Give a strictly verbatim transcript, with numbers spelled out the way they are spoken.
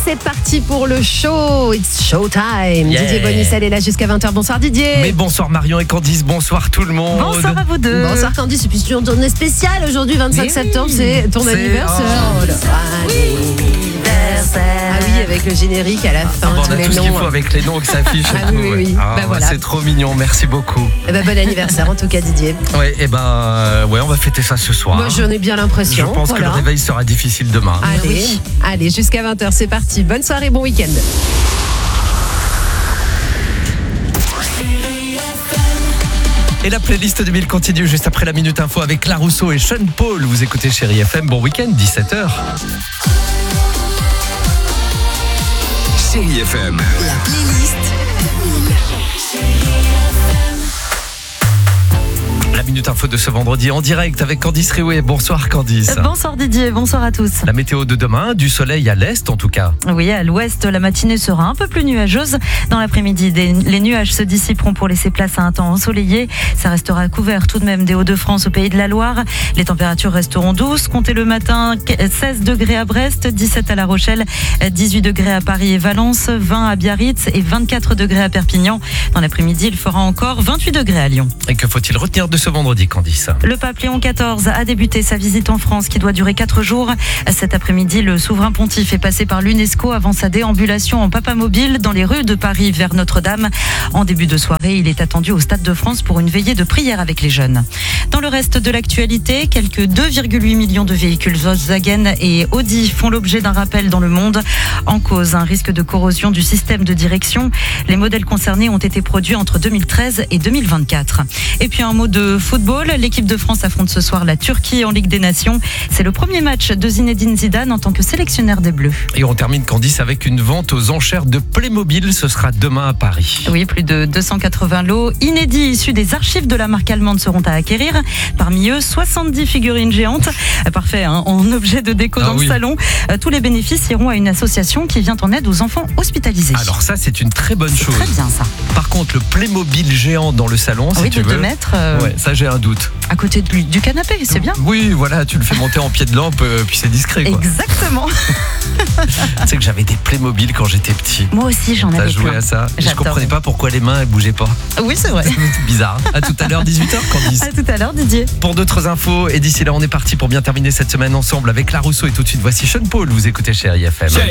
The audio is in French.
c'est parti pour le show. It's showtime. Yeah. Didier Bonicel est là jusqu'à vingt heures. Bonsoir Didier. Mais bonsoir Marion et Candice, bonsoir tout le monde. Bonsoir à vous deux. Bonsoir Candice. Et puis c'est une journée spéciale aujourd'hui, vingt-cinq Mais septembre, oui. c'est ton C'est- anniversaire. oh. Oh, le anniversaire. Ah oui, avec le générique à la fin, Bon, tous on a les tout ce qu'il faut noms. avec les noms qui s'affichent. et Ah tout, oui, oui, ouais. oui. Ah, Bah ouais, voilà. C'est trop mignon, merci beaucoup. Eh ben, bon anniversaire en tout cas Didier. Ouais, et ben, euh, ouais, on va fêter ça ce soir. Moi j'en ai bien Je l'impression. pense que Voilà. le réveil sera difficile demain. Allez, Oui. allez, jusqu'à vingt heures, c'est parti. Bonne soirée, bon week-end. Et la playlist deux mille continue juste après la Minute Info avec Clara Rousseau et Sean Paul. Vous écoutez Chérie F M, bon week-end, dix-sept heures. Chérie F M. La playlist La Minute Info de ce vendredi en direct avec Candice Riouet. Bonsoir Candice. Bonsoir Didier, bonsoir à tous. La météo de demain, du soleil à l'est en tout cas. Oui, à l'ouest, la matinée sera un peu plus nuageuse. Dans l'après-midi, des- les nuages se dissiperont pour laisser place à un temps ensoleillé. Ça restera couvert tout de même des Hauts-de-France au Pays de la Loire. Les températures resteront douces. Comptez le matin seize degrés à Brest, dix-sept à La Rochelle, dix-huit degrés à Paris et Valence, vingt à Biarritz et vingt-quatre degrés à Perpignan. Dans l'après-midi, il fera encore vingt-huit degrés à Lyon. Et que faut-il retenir de ce vendredi, Candice? Le pape Léon quatorze a débuté sa visite en France qui doit durer quatre jours. Cet après-midi, le souverain pontife est passé par l'UNESCO avant sa déambulation en papamobile dans les rues de Paris vers Notre-Dame. En début de soirée, il est attendu au Stade de France pour une veillée de prière avec les jeunes. Dans le reste de l'actualité, quelques deux virgule huit millions de véhicules Volkswagen et Audi font l'objet d'un rappel dans le monde. En cause, un risque de corrosion du système de direction. Les modèles concernés ont été produits entre deux mille treize et deux mille vingt-quatre. Et puis un mot de football. L'équipe de France affronte ce soir la Turquie en Ligue des Nations. C'est le premier match de Zinedine Zidane en tant que sélectionneur des Bleus. Et on termine, Candice, avec une vente aux enchères de Playmobil. Ce sera demain à Paris. Oui, plus de deux cent quatre-vingts lots inédits issus des archives de la marque allemande seront à acquérir. Parmi eux, soixante-dix figurines géantes. Euh, Parfait, hein, en objet de déco Ah dans oui. le salon. Euh, Tous les bénéfices iront à une association qui vient en aide aux enfants hospitalisés. Alors ça, c'est une très bonne C'est chose. très bien ça. Par contre, le Playmobil géant dans le salon, si oui, tu de veux. deux mètres euh, Ouais, ça j'ai un doute. à côté de lui- du canapé, c'est bien. Oui, voilà, tu le fais monter en pied de lampe, euh, puis c'est discret quoi. Exactement. Tu sais que j'avais des Playmobil quand j'étais petit. Moi aussi, j'en T'as avais joué plein. à ça. Et je J'adore. comprenais pas pourquoi les mains elles bougeaient pas. Oui, c'est vrai. C'est bizarre. À tout à l'heure, dix-huit heures, Candice. À tout à l'heure, Didier. Pour d'autres infos, et d'ici là, on est parti pour bien terminer cette semaine ensemble avec Clara Rousseau. Et tout de suite, voici Sean Paul. Vous écoutez Chérie F M.